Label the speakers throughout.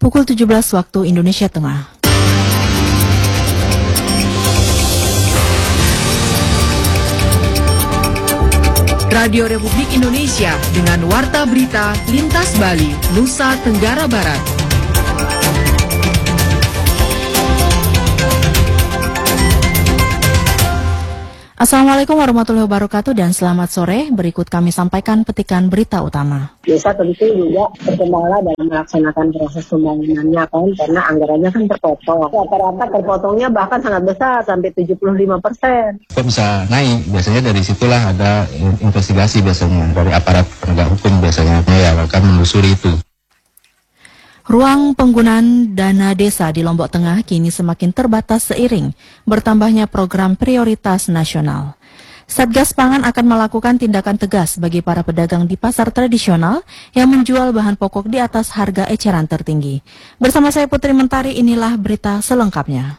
Speaker 1: Pukul 17 waktu Indonesia Tengah.
Speaker 2: Radio Republik Indonesia dengan Warta Berita Lintas Bali, Nusa Tenggara Barat.
Speaker 1: Assalamualaikum warahmatullahi wabarakatuh dan selamat sore. Berikut kami sampaikan petikan berita utama.
Speaker 3: Desa tentu juga berkendala dalam melaksanakan proses pembangunannya kan, karena anggarannya kan terpotong. Rata-rata terpotongnya bahkan sangat besar, sampai 75%.
Speaker 4: Kok bisa naik? Biasanya dari situlah ada investigasi biasanya dari aparat penegak hukum biasanya ya akan menelusuri itu.
Speaker 1: Ruang penggunaan dana desa di Lombok Tengah kini semakin terbatas seiring bertambahnya program prioritas nasional. Satgas Pangan akan melakukan tindakan tegas bagi para pedagang di pasar tradisional yang menjual bahan pokok di atas harga eceran tertinggi. Bersama saya Putri Mentari, inilah berita selengkapnya.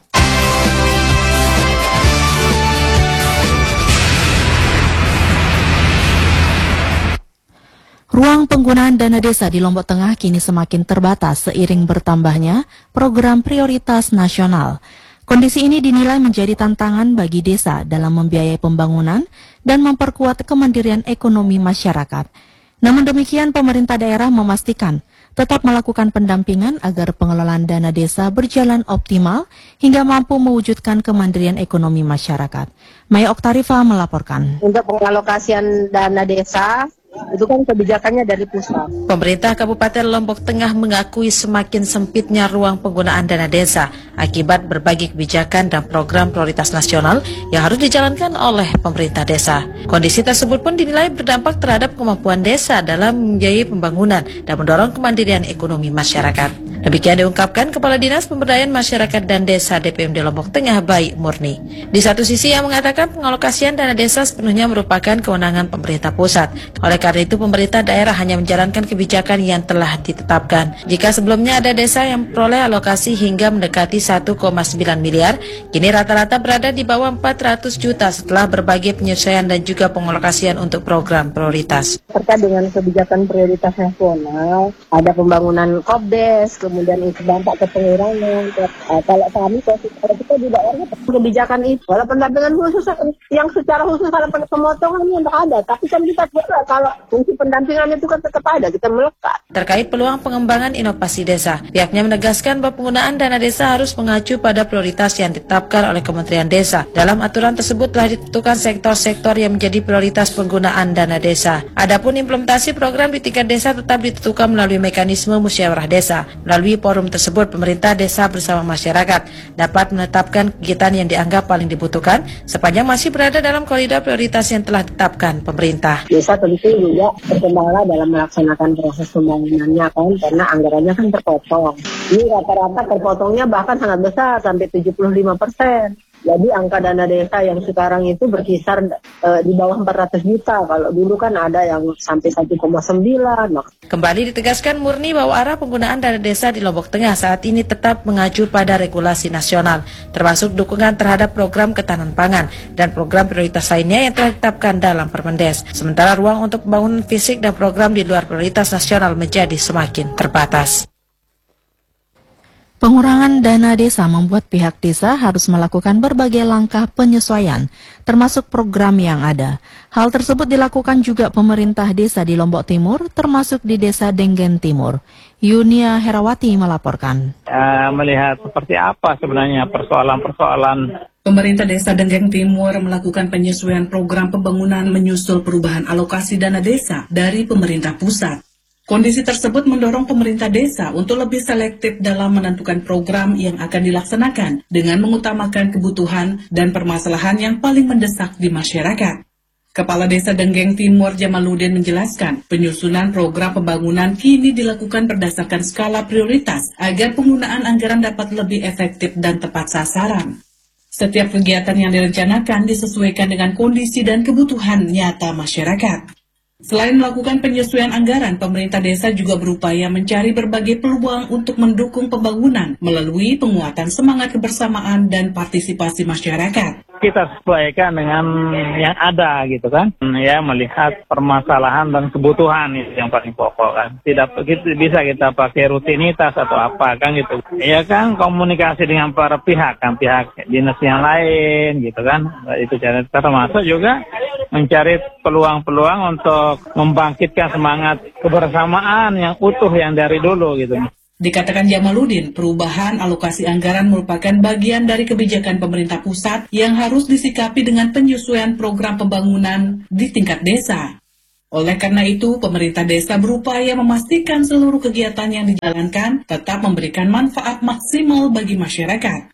Speaker 1: Ruang penggunaan dana desa di Lombok Tengah kini semakin terbatas seiring bertambahnya program prioritas nasional. Kondisi ini dinilai menjadi tantangan bagi desa dalam membiayai pembangunan dan memperkuat kemandirian ekonomi masyarakat. Namun demikian, pemerintah daerah memastikan tetap melakukan pendampingan agar pengelolaan dana desa berjalan optimal hingga mampu mewujudkan kemandirian ekonomi masyarakat. Maya Oktarifa melaporkan.
Speaker 3: Untuk pengalokasian dana desa, itu kan kebijakannya dari pusat.
Speaker 5: Pemerintah Kabupaten Lombok Tengah mengakui semakin sempitnya ruang penggunaan dana desa akibat berbagai kebijakan dan program prioritas nasional yang harus dijalankan oleh pemerintah desa. Kondisi tersebut pun dinilai berdampak terhadap kemampuan desa dalam membiayai pembangunan dan mendorong kemandirian ekonomi masyarakat. Demikian diungkapkan Kepala Dinas Pemberdayaan Masyarakat dan Desa DPMD Lombok Tengah, Baik Murni. Di satu sisi yang mengatakan pengalokasian dana desa sepenuhnya merupakan kewenangan pemerintah pusat. Oleh karena itu, pemerintah daerah hanya menjalankan kebijakan yang telah ditetapkan. Jika sebelumnya ada desa yang memperoleh alokasi hingga mendekati 1,9 miliar, kini rata-rata berada di bawah 400 juta setelah berbagai penyesuaian dan juga pengalokasian untuk program prioritas.
Speaker 3: Terkait dengan kebijakan prioritas nasional, ada pembangunan Kopdes, kemudian itu dampak ke pengurangan. Kalau kami, kalau kita di daerah, kebijakan itu, kalau pendampingan khusus yang secara khusus kalau pemotongan itu ada, tapi kan kita juga kalau fungsi pendampingan itu kan tetap ada, kita melekat.
Speaker 5: Terkait peluang pengembangan inovasi desa, pihaknya menegaskan bahwa penggunaan dana desa harus mengacu pada prioritas yang ditetapkan oleh Kementerian Desa. Dalam aturan tersebut telah ditentukan sektor-sektor yang menjadi prioritas penggunaan dana desa. Adapun implementasi program di tingkat desa tetap ditentukan melalui mekanisme musyawarah desa. Melalui forum tersebut, pemerintah desa bersama masyarakat dapat menetapkan kegiatan yang dianggap paling dibutuhkan sepanjang masih berada dalam koridor prioritas yang telah ditetapkan pemerintah.
Speaker 3: Desa tentu juga berkendala dalam melaksanakan proses pembangunannya kan, karena anggarannya kan terpotong. Ini rata-rata terpotongnya bahkan sangat besar, sampai 75%. Jadi angka dana desa yang sekarang itu berkisar di bawah 400 juta. Kalau dulu kan ada yang sampai 1,9.
Speaker 5: Kembali ditegaskan Murni bahwa arah penggunaan dana desa di Lombok Tengah saat ini tetap mengacu pada regulasi nasional, termasuk dukungan terhadap program ketahanan pangan dan program prioritas lainnya yang telah ditetapkan dalam Permendes. Sementara ruang untuk pembangunan fisik dan program di luar prioritas nasional menjadi semakin terbatas.
Speaker 1: Pengurangan dana desa membuat pihak desa harus melakukan berbagai langkah penyesuaian, termasuk program yang ada. Hal tersebut dilakukan juga pemerintah desa di Lombok Timur, termasuk di Desa Denggen Timur. Yunia Herawati melaporkan.
Speaker 6: Melihat seperti apa sebenarnya persoalan-persoalan.
Speaker 7: Pemerintah Desa Denggen Timur melakukan penyesuaian program pembangunan menyusul perubahan alokasi dana desa dari pemerintah pusat. Kondisi tersebut mendorong pemerintah desa untuk lebih selektif dalam menentukan program yang akan dilaksanakan dengan mengutamakan kebutuhan dan permasalahan yang paling mendesak di masyarakat. Kepala Desa Denggen Timur Jamaluddin menjelaskan, penyusunan program pembangunan kini dilakukan berdasarkan skala prioritas agar penggunaan anggaran dapat lebih efektif dan tepat sasaran. Setiap kegiatan yang direncanakan disesuaikan dengan kondisi dan kebutuhan nyata masyarakat. Selain melakukan penyesuaian anggaran, pemerintah desa juga berupaya mencari berbagai peluang untuk mendukung pembangunan melalui penguatan semangat kebersamaan dan partisipasi masyarakat.
Speaker 6: Kita sesuaikan dengan yang ada gitu kan, ya, melihat permasalahan dan kebutuhan itu yang paling pokok kan. Tidak bisa kita pakai rutinitas atau apa kan gitu. Ya kan, komunikasi dengan para pihak kan, pihak dinas yang lain gitu kan. Itu cara termasuk juga mencari peluang-peluang untuk membangkitkan semangat kebersamaan yang utuh yang dari dulu gitu.
Speaker 7: Dikatakan Jamaluddin, perubahan alokasi anggaran merupakan bagian dari kebijakan pemerintah pusat yang harus disikapi dengan penyesuaian program pembangunan di tingkat desa. Oleh karena itu, pemerintah desa berupaya memastikan seluruh kegiatan yang dijalankan tetap memberikan manfaat maksimal bagi masyarakat.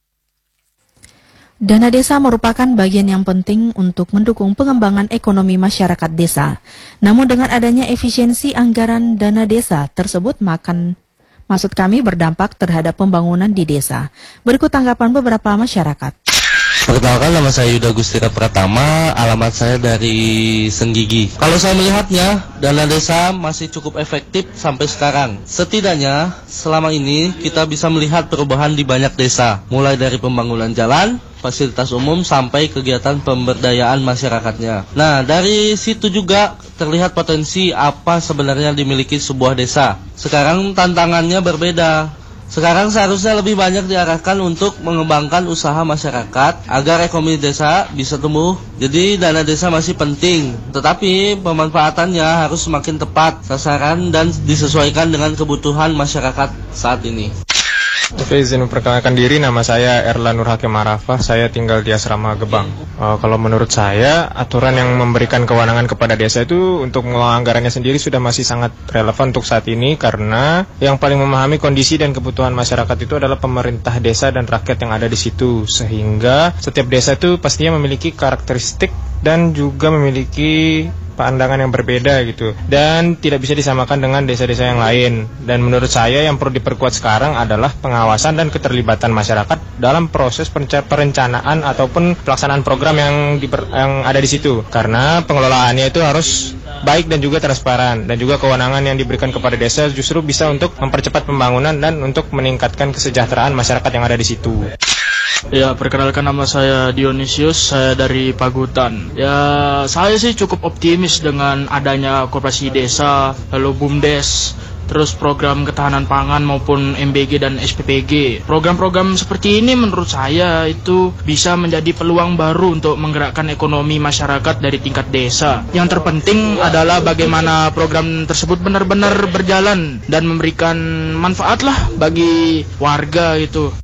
Speaker 1: Dana desa merupakan bagian yang penting untuk mendukung pengembangan ekonomi masyarakat desa. Namun dengan adanya efisiensi anggaran dana desa tersebut maksud kami berdampak terhadap pembangunan di desa. Berikut tanggapan beberapa masyarakat.
Speaker 8: Perkenalkan, nama saya Yuda Gustira Pratama, alamat saya dari Senggigi. Kalau saya melihatnya, dana desa masih cukup efektif sampai sekarang. Setidaknya, selama ini kita bisa melihat perubahan di banyak desa, mulai dari pembangunan jalan, fasilitas umum, sampai kegiatan pemberdayaan masyarakatnya. Nah, dari situ juga terlihat potensi apa sebenarnya dimiliki sebuah desa. Sekarang tantangannya berbeda. Sekarang seharusnya lebih banyak diarahkan untuk mengembangkan usaha masyarakat agar ekonomi desa bisa tumbuh. Jadi dana desa masih penting, tetapi pemanfaatannya harus semakin tepat sasaran dan disesuaikan dengan kebutuhan masyarakat saat ini.
Speaker 9: Oke, izin memperkenalkan diri, nama saya Erlan Nur Hakim Arafah, saya tinggal di Asrama Gebang. Kalau menurut saya, aturan yang memberikan kewenangan kepada desa itu untuk mengelola anggarannya sendiri sudah masih sangat relevan untuk saat ini, karena yang paling memahami kondisi dan kebutuhan masyarakat itu adalah pemerintah desa dan rakyat yang ada di situ. Sehingga setiap desa itu pastinya memiliki karakteristik dan juga memiliki pandangan yang berbeda gitu, dan tidak bisa disamakan dengan desa-desa yang lain. Dan menurut saya yang perlu diperkuat sekarang adalah pengawasan dan keterlibatan masyarakat dalam proses perencanaan ataupun pelaksanaan program yang ada di situ, karena pengelolaannya itu harus baik dan juga transparan, dan juga kewenangan yang diberikan kepada desa justru bisa untuk mempercepat pembangunan dan untuk meningkatkan kesejahteraan masyarakat yang ada di situ.
Speaker 10: Ya, perkenalkan, nama saya Dionysius, saya dari Pagutan. Ya, saya sih cukup optimis dengan adanya koperasi desa, lalu BUMDes, terus program ketahanan pangan maupun MBG dan SPPG. Program-program seperti ini menurut saya itu bisa menjadi peluang baru untuk menggerakkan ekonomi masyarakat dari tingkat desa. Yang terpenting adalah bagaimana program tersebut benar-benar berjalan dan memberikan manfaat lah bagi warga itu.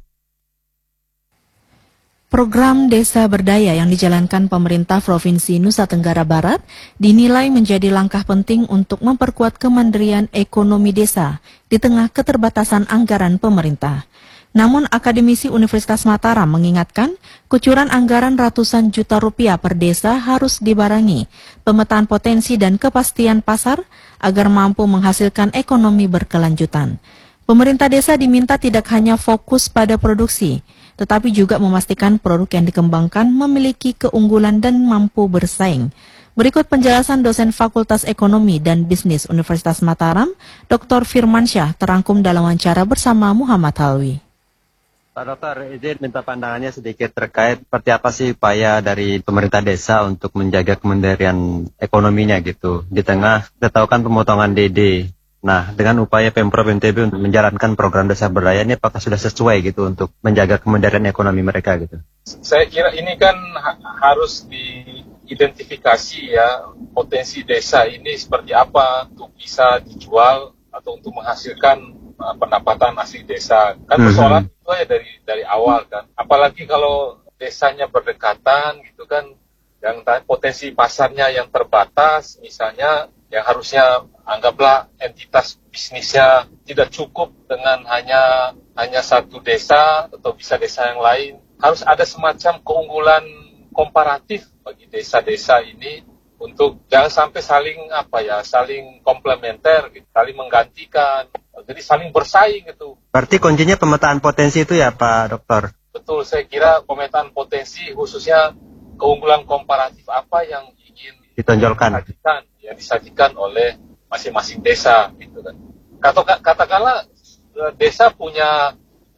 Speaker 1: Program Desa Berdaya yang dijalankan pemerintah Provinsi Nusa Tenggara Barat dinilai menjadi langkah penting untuk memperkuat kemandirian ekonomi desa di tengah keterbatasan anggaran pemerintah. Namun akademisi Universitas Mataram mengingatkan kucuran anggaran ratusan juta rupiah per desa harus dibarengi pemetaan potensi dan kepastian pasar agar mampu menghasilkan ekonomi berkelanjutan. Pemerintah desa diminta tidak hanya fokus pada produksi, tetapi juga memastikan produk yang dikembangkan memiliki keunggulan dan mampu bersaing. Berikut penjelasan dosen Fakultas Ekonomi dan Bisnis Universitas Mataram, Dr. Firmansyah, terangkum dalam wawancara bersama Muhammad Halwi.
Speaker 11: Pak Dokter, izin minta pandangannya sedikit terkait seperti apa sih upaya dari pemerintah desa untuk menjaga kemandirian ekonominya gitu, di tengah kita tahu kan pemotongan DD. Nah, dengan upaya Pemprov NTB untuk menjalankan program Desa Berdaya ini apakah sudah sesuai gitu untuk menjaga kemandirian ekonomi mereka gitu?
Speaker 12: Saya kira ini kan harus diidentifikasi ya, potensi desa ini seperti apa untuk bisa dijual atau untuk menghasilkan pendapatan asli desa. Kan persoalan itu ya dari awal kan. Apalagi kalau desanya berdekatan gitu kan, yang potensi pasarnya yang terbatas misalnya, yang harusnya anggaplah entitas bisnisnya tidak cukup dengan hanya satu desa atau bisa desa yang lain. Harus ada semacam keunggulan komparatif bagi desa-desa ini untuk jangan sampai saling komplementer, gitu, saling menggantikan, jadi saling bersaing gitu.
Speaker 11: Berarti kuncinya pemetaan potensi itu ya Pak Dokter?
Speaker 12: Betul, saya kira pemetaan potensi khususnya keunggulan komparatif apa yang ingin
Speaker 11: ditonjolkan.
Speaker 12: yang disajikan oleh masing-masing desa gitu kan. Katakanlah desa punya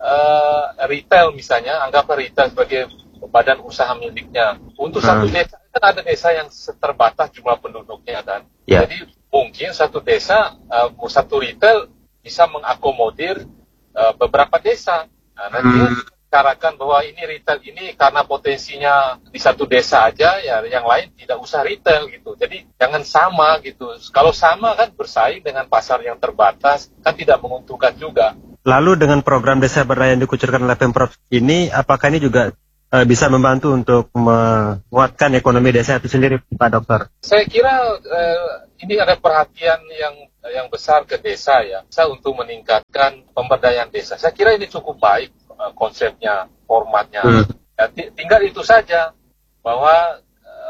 Speaker 12: retail misalnya, anggaplah retail sebagai badan usaha miliknya. Untuk satu desa, kan ada desa yang terbatas jumlah penduduknya kan.
Speaker 11: Yeah.
Speaker 12: Jadi mungkin satu desa, satu retail bisa mengakomodir beberapa desa. Nah, nanti bicarakan bahwa ini retail ini karena potensinya di satu desa aja, ya yang lain tidak usah retail gitu. Jadi jangan sama gitu. Kalau sama kan bersaing dengan pasar yang terbatas, kan tidak menguntungkan juga.
Speaker 11: Lalu dengan program desa berdaya yang dikucurkan oleh Pemprov ini, apakah ini juga bisa membantu untuk menguatkan ekonomi desa itu sendiri, Pak Dokter?
Speaker 12: Saya kira ini ada perhatian yang besar ke desa ya, untuk meningkatkan pemberdayaan desa. Saya kira ini cukup baik konsepnya, formatnya. Ya, tinggal itu saja, bahwa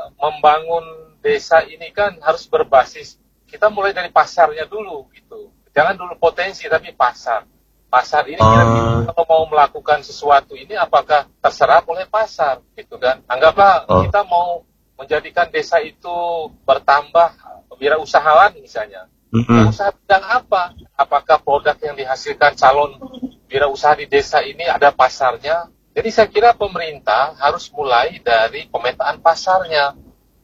Speaker 12: membangun desa ini kan harus berbasis, kita mulai dari pasarnya dulu gitu. Jangan dulu potensi tapi pasar. Pasar ini kira-kira kalau mau melakukan sesuatu ini apakah terserap oleh pasar gitu kan. Anggaplah kita mau menjadikan desa itu bertambah wirausahawan misalnya. Usaha bidang apa? Apakah produk yang dihasilkan calon wirausaha di desa ini ada pasarnya? Jadi saya kira pemerintah harus mulai dari pemetaan pasarnya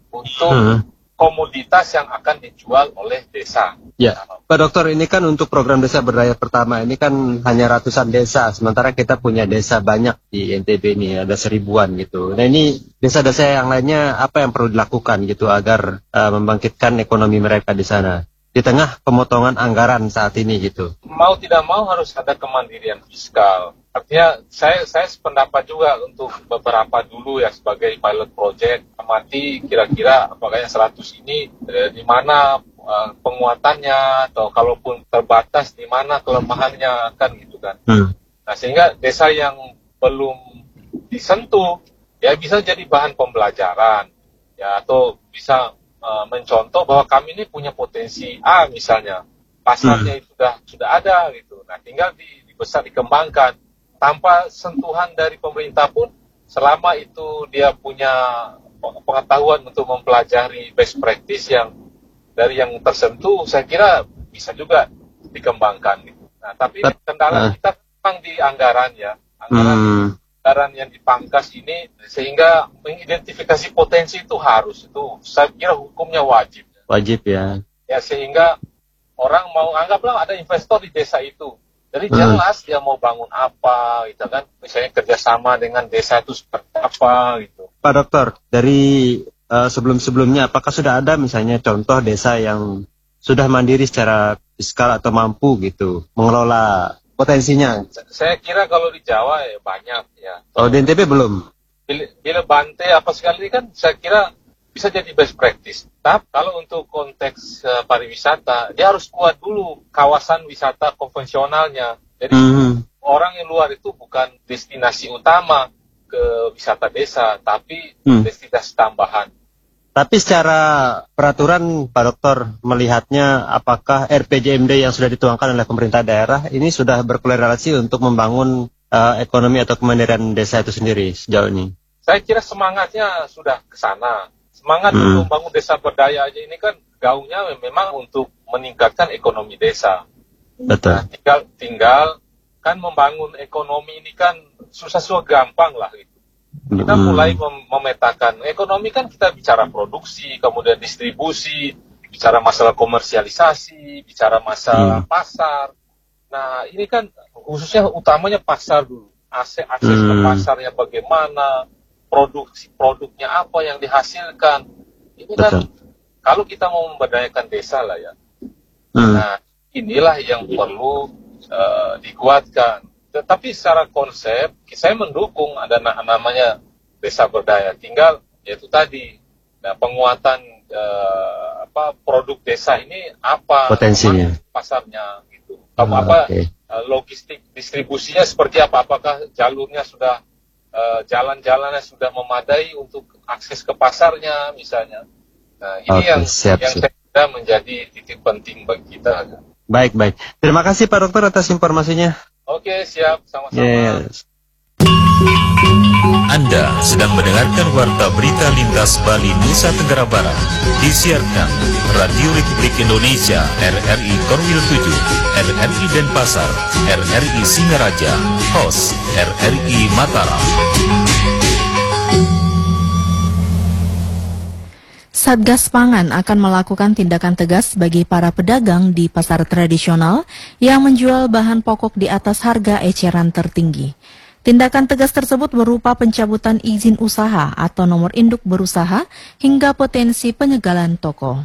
Speaker 12: untuk komoditas yang akan dijual oleh desa.
Speaker 11: Ya, Pak Dokter, ini kan untuk program desa berdaya pertama ini kan hanya ratusan desa, sementara kita punya desa banyak di NTB ini, ada 1000-an gitu. Nah ini desa-desa yang lainnya apa yang perlu dilakukan gitu agar membangkitkan ekonomi mereka di sana di tengah pemotongan anggaran saat ini gitu? Mau
Speaker 12: tidak mau harus ada kemandirian fiskal. Artinya saya sependapat juga untuk beberapa dulu ya sebagai pilot project, amati kira-kira apakah yang 100 ini di mana penguatannya, atau kalaupun terbatas di mana kelemahannya kan gitu kan. Nah sehingga desa yang belum disentuh ya bisa jadi bahan pembelajaran ya, atau bisa mencontoh bahwa kami ini punya potensi A misalnya, pasarnya itu sudah ada gitu. Nah tinggal dibesar dikembangkan tanpa sentuhan dari pemerintah pun, selama itu dia punya pengetahuan untuk mempelajari best practice yang dari yang tersentuh, saya kira bisa juga dikembangkan gitu. Nah, tapi kendala kita memang di anggaran ya, anggaran yang dipangkas ini, sehingga mengidentifikasi potensi itu saya kira hukumnya wajib.
Speaker 11: Wajib ya.
Speaker 12: Ya sehingga orang mau, anggaplah ada investor di desa itu. Jadi jelas dia mau bangun apa gitu kan, misalnya kerjasama dengan desa itu seperti apa gitu.
Speaker 11: Pak Dokter, dari sebelum-sebelumnya apakah sudah ada misalnya contoh desa yang sudah mandiri secara fiskal atau mampu gitu mengelola potensinya?
Speaker 12: Saya kira kalau di Jawa ya banyak ya.
Speaker 11: Kalau di NTB belum?
Speaker 12: Bila Bante apa sekali kan saya kira bisa jadi best practice. Tapi kalau untuk konteks pariwisata, dia harus kuat dulu kawasan wisata konvensionalnya. Jadi orang yang luar itu bukan destinasi utama ke wisata desa, tapi destinasi tambahan.
Speaker 11: Tapi secara peraturan Pak Dokter melihatnya, apakah RPJMD yang sudah dituangkan oleh pemerintah daerah ini sudah berkorelasi untuk membangun ekonomi atau kemandirian desa itu sendiri sejauh ini?
Speaker 12: Saya kira semangatnya sudah ke sana. Semangat untuk membangun desa berdaya aja ini kan gaungnya memang untuk meningkatkan ekonomi desa.
Speaker 11: Betul.
Speaker 12: Nah, tinggal kan membangun ekonomi ini kan susah gampang lah gitu. Kita mulai memetakan ekonomi kan, kita bicara produksi, kemudian distribusi, bicara masalah komersialisasi, bicara masalah pasar. Nah ini kan khususnya utamanya pasar dulu, akses ke pasarnya bagaimana, produknya apa yang dihasilkan. Ini kan kalau kita mau memberdayakan desa lah ya. Nah inilah yang perlu dikuatkan. Tetapi secara konsep saya mendukung ada namanya desa berdaya. Tinggal yaitu tadi, nah, penguatan produk desa ini apa
Speaker 11: potensinya,
Speaker 12: pasarnya gitu. Logistik distribusinya seperti apa? Apakah jalurnya sudah jalan-jalannya sudah memadai untuk akses ke pasarnya misalnya. Nah ini yang saya kira menjadi titik penting bagi kita.
Speaker 11: Baik. Terima kasih Pak Dokter atas informasinya.
Speaker 12: Oke, siap. Sama-sama.
Speaker 11: Yes.
Speaker 13: Anda sedang mendengarkan Warta Berita Lintas Bali Nusa Tenggara Barat. Disiarkan Radio Republik Indonesia RRI Korwil 7, RRI Denpasar, RRI Singaraja, host RRI Mataram.
Speaker 1: Satgas Pangan akan melakukan tindakan tegas bagi para pedagang di pasar tradisional yang menjual bahan pokok di atas harga eceran tertinggi. Tindakan tegas tersebut berupa pencabutan izin usaha atau nomor induk berusaha hingga potensi penyegalan toko.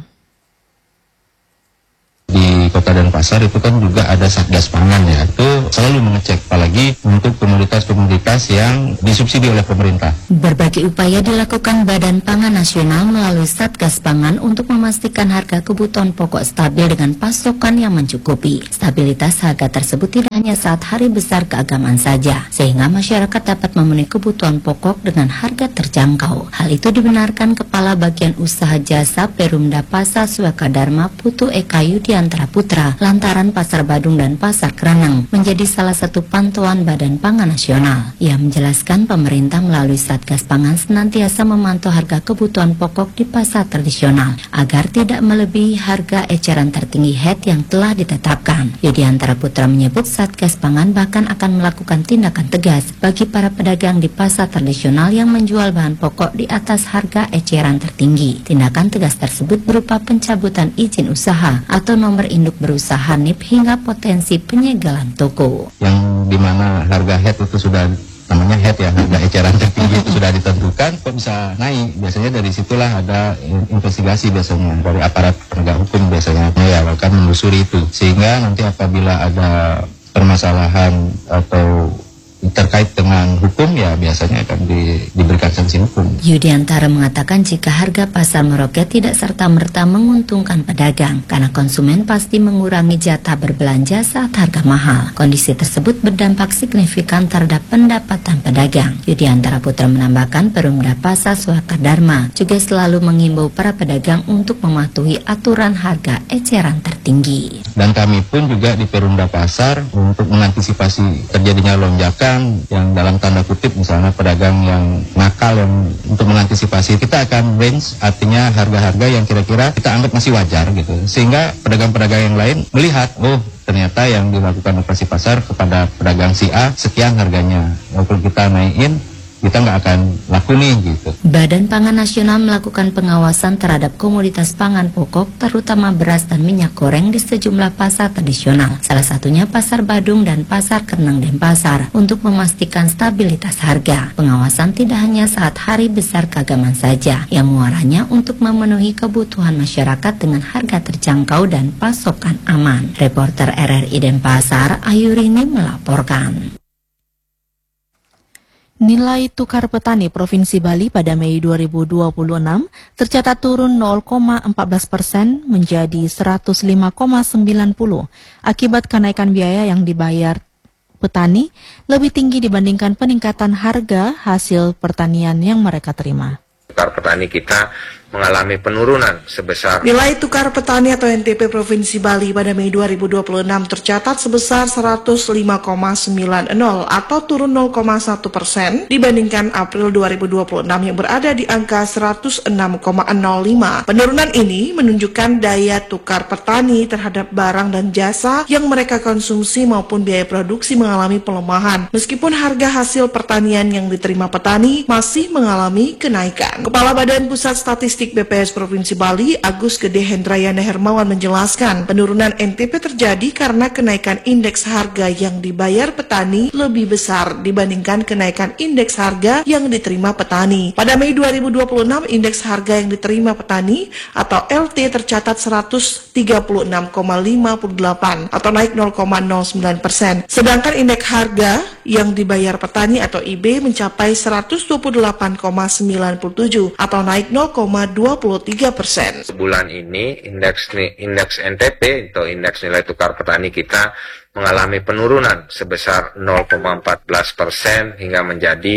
Speaker 4: Di Kota Denpasar itu kan juga ada Satgas Pangan ya, itu selalu mengecek apalagi untuk komoditas-komoditas yang disubsidi oleh pemerintah.
Speaker 14: Berbagai upaya dilakukan Badan Pangan Nasional melalui Satgas Pangan untuk memastikan harga kebutuhan pokok stabil dengan pasokan yang mencukupi. Stabilitas harga tersebut tidak hanya saat hari besar keagamaan saja, sehingga masyarakat dapat memenuhi kebutuhan pokok dengan harga terjangkau. Hal itu dibenarkan Kepala Bagian Usaha Jasa Perumda Pasar Swakadharma Putu Eka Yudiantara Putra, lantaran Pasar Badung dan Pasar Keranang menjadi salah satu pantauan Badan Pangan Nasional. Ia menjelaskan pemerintah melalui Satgas Pangan senantiasa memantau harga kebutuhan pokok di pasar tradisional agar tidak melebihi harga eceran tertinggi HET yang telah ditetapkan. Yudiantara Putra menyebut Satgas Pangan bahkan akan melakukan tindakan tegas bagi para pedagang di pasar tradisional yang menjual bahan pokok di atas harga eceran tertinggi. Tindakan tegas tersebut berupa pencabutan izin usaha atau nomor induk berusaha NIP hingga potensi penyegalan toko.
Speaker 4: Yang dimana harga HET itu sudah namanya HET ya, harga eceran tertinggi itu sudah ditentukan, kok bisa naik? Biasanya dari situlah ada investigasi biasanya dari aparat penegak hukum biasanya ya akan menelusuri itu, sehingga nanti apabila ada permasalahan atau terkait dengan hukum ya biasanya akan diberikan sanksi hukum.
Speaker 14: Yudiantara mengatakan jika harga pasar meroket tidak serta-merta menguntungkan pedagang karena konsumen pasti mengurangi jatah berbelanja saat harga mahal. Kondisi tersebut berdampak signifikan terhadap pendapatan pedagang. Yudiantara Putra menambahkan Perumda Pasar Swakadharma juga selalu mengimbau para pedagang untuk mematuhi aturan harga eceran tertinggi.
Speaker 4: Dan kami pun juga di Perumda Pasar untuk mengantisipasi terjadinya lonjakan yang dalam tanda kutip misalnya pedagang yang nakal, yang untuk mengantisipasi kita akan range, artinya harga-harga yang kira-kira kita anggap masih wajar gitu, sehingga pedagang-pedagang yang lain melihat oh ternyata yang dilakukan operasi pasar kepada pedagang si A sekian harganya, walaupun kita naikin kita nggak akan laku nih gitu.
Speaker 14: Badan Pangan Nasional melakukan pengawasan terhadap komoditas pangan pokok terutama beras dan minyak goreng di sejumlah pasar tradisional, salah satunya Pasar Badung dan Pasar Keranang Denpasar untuk memastikan stabilitas harga. Pengawasan tidak hanya saat hari besar keagamaan saja, yang muaranya untuk memenuhi kebutuhan masyarakat dengan harga terjangkau dan pasokan aman. Reporter RRI Denpasar Ayurini melaporkan.
Speaker 1: Nilai tukar petani Provinsi Bali pada Mei 2026 tercatat turun 0,14% menjadi 105,90 akibat kenaikan biaya yang dibayar petani lebih tinggi dibandingkan peningkatan harga hasil pertanian yang mereka terima.
Speaker 15: Tukar petani kita mengalami penurunan sebesar.
Speaker 16: Nilai tukar petani atau NTP Provinsi Bali pada Mei 2026 tercatat sebesar 105,90 atau turun 0,1% dibandingkan April 2026 yang berada di angka 106,05. Penurunan ini menunjukkan daya tukar petani terhadap barang dan jasa yang mereka konsumsi maupun biaya produksi mengalami pelemahan, meskipun harga hasil pertanian yang diterima petani masih mengalami kenaikan. Kepala Badan Pusat Statistik BPS Provinsi Bali, Agus Gede Hendrayana Hermawan menjelaskan, penurunan NTP terjadi karena kenaikan indeks harga yang dibayar petani lebih besar dibandingkan kenaikan indeks harga yang diterima petani. Pada Mei 2026, indeks harga yang diterima petani atau LT tercatat 136,58 atau naik 0,09%. Sedangkan indeks harga yang dibayar petani atau IB mencapai 128,97 atau naik 0,23%.
Speaker 15: Bulan ini indeks NTP atau indeks nilai tukar petani kita mengalami penurunan sebesar 0,14% hingga menjadi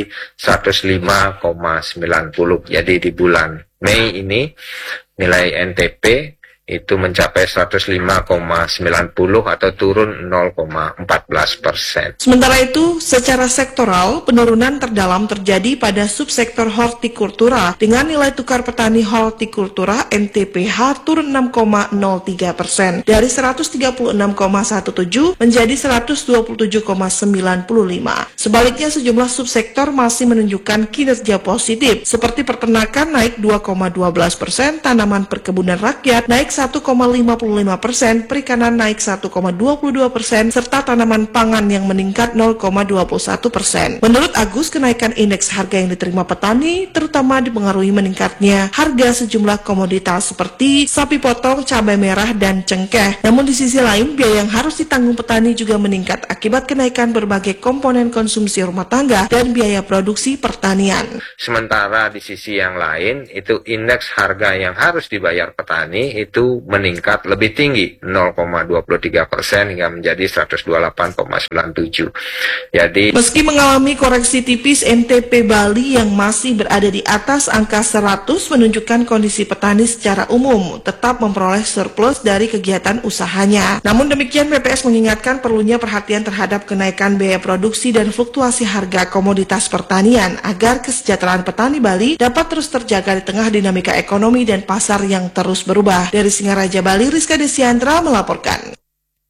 Speaker 15: 105,90. Jadi di bulan Mei ini nilai NTP itu mencapai 105,90 atau turun 0,14%.
Speaker 16: Sementara itu, secara sektoral, penurunan terdalam terjadi pada subsektor hortikultura dengan nilai tukar petani hortikultura NTPH turun 6,03% dari 136,17 menjadi 127,95. Sebaliknya, sejumlah subsektor masih menunjukkan kinerja positif seperti peternakan naik 2,12%, tanaman perkebunan rakyat naik 1,55%, perikanan naik 1,22%, serta tanaman pangan yang meningkat 0,21%. Menurut Agus, kenaikan indeks harga yang diterima petani terutama dipengaruhi meningkatnya harga sejumlah komoditas seperti sapi potong, cabai merah, dan cengkeh. Namun di sisi lain, biaya yang harus ditanggung petani juga meningkat akibat kenaikan berbagai komponen konsumsi rumah tangga dan biaya produksi pertanian.
Speaker 15: Sementara di sisi yang lain, itu indeks harga yang harus dibayar petani itu meningkat lebih tinggi 0,23% hingga menjadi 128,97. Jadi
Speaker 16: meski mengalami koreksi tipis, NTP Bali yang masih berada di atas angka 100 menunjukkan kondisi petani secara umum tetap memperoleh surplus dari kegiatan usahanya. Namun demikian, BPS mengingatkan perlunya perhatian terhadap kenaikan biaya produksi dan fluktuasi harga komoditas pertanian agar kesejahteraan petani Bali dapat terus terjaga di tengah dinamika ekonomi dan pasar yang terus berubah. Dari Singaraja Bali, Rizka Desiandra melaporkan.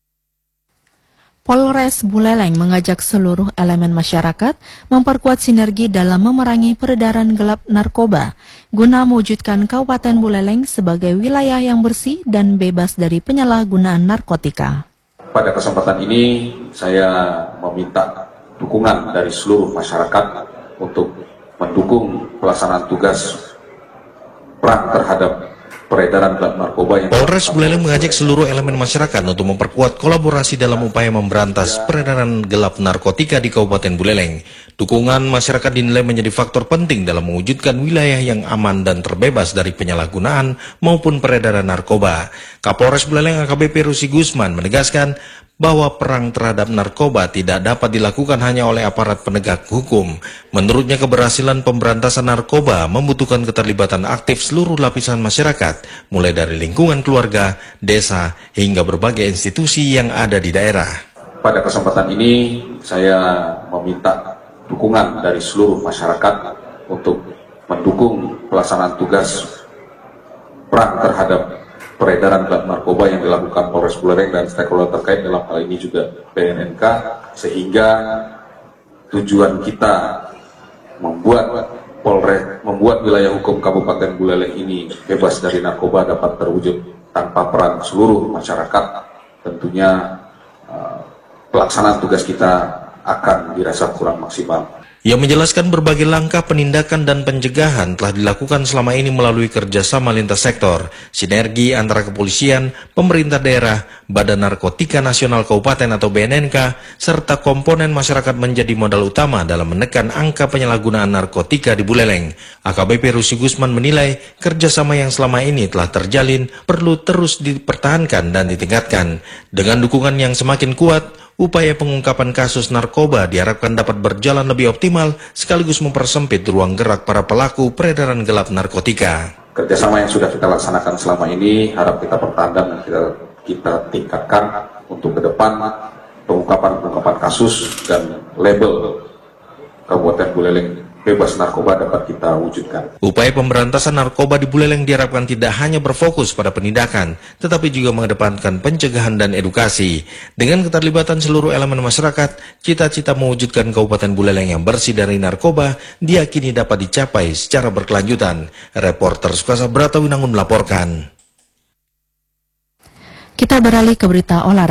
Speaker 1: Polres Buleleng mengajak seluruh elemen masyarakat memperkuat sinergi dalam memerangi peredaran gelap narkoba guna mewujudkan Kabupaten Buleleng sebagai wilayah yang bersih dan bebas dari penyalahgunaan narkotika.
Speaker 17: Pada kesempatan ini saya meminta dukungan dari seluruh masyarakat untuk mendukung pelaksanaan tugas perang terhadap peredaran gelap narkoba.
Speaker 18: Polres Buleleng mengajak seluruh elemen masyarakat untuk memperkuat kolaborasi dalam upaya memberantas peredaran gelap narkotika di Kabupaten Buleleng. Dukungan masyarakat dinilai menjadi faktor penting dalam mewujudkan wilayah yang aman dan terbebas dari penyalahgunaan maupun peredaran narkoba. Kapolres Buleleng AKBP Rusi Gusman menegaskan bahwa perang terhadap narkoba tidak dapat dilakukan hanya oleh aparat penegak hukum. Menurutnya, keberhasilan pemberantasan narkoba membutuhkan keterlibatan aktif seluruh lapisan masyarakat, mulai dari lingkungan keluarga, desa, hingga berbagai institusi yang ada di daerah.
Speaker 17: Pada kesempatan ini, saya meminta dukungan dari seluruh masyarakat untuk mendukung pelaksanaan tugas perang terhadap peredaran gelap narkoba yang dilakukan Polres Buleleng dan stakeholder terkait, dalam hal ini juga BNNK, sehingga tujuan kita membuat wilayah hukum Kabupaten Buleleng ini bebas dari narkoba dapat terwujud tanpa peran seluruh masyarakat. Tentunya pelaksanaan tugas kita akan dirasa kurang maksimal.
Speaker 18: Ia menjelaskan berbagai langkah penindakan dan pencegahan telah dilakukan selama ini melalui kerjasama lintas sektor, sinergi antara kepolisian, pemerintah daerah, Badan Narkotika Nasional Kabupaten atau BNNK, serta komponen masyarakat menjadi modal utama dalam menekan angka penyalahgunaan narkotika di Buleleng. AKBP Rusi Gusman menilai kerjasama yang selama ini telah terjalin perlu terus dipertahankan dan ditingkatkan. Dengan dukungan yang semakin kuat, upaya pengungkapan kasus narkoba diharapkan dapat berjalan lebih optimal sekaligus mempersempit ruang gerak para pelaku peredaran gelap narkotika.
Speaker 17: Kerjasama yang sudah kita laksanakan selama ini harap kita pertahankan dan kita tingkatkan untuk ke depan pengungkapan kasus dan label Kabupaten Buleleng bebas narkoba dapat kita wujudkan.
Speaker 18: Upaya pemberantasan narkoba di Buleleng diharapkan tidak hanya berfokus pada penindakan, tetapi juga mengedepankan pencegahan dan edukasi. Dengan keterlibatan seluruh elemen masyarakat, cita-cita mewujudkan Kabupaten Buleleng yang bersih dari narkoba diyakini dapat dicapai secara berkelanjutan. Reporter Sukasa Brata Winangun melaporkan.
Speaker 1: Kita beralih ke berita olahraga.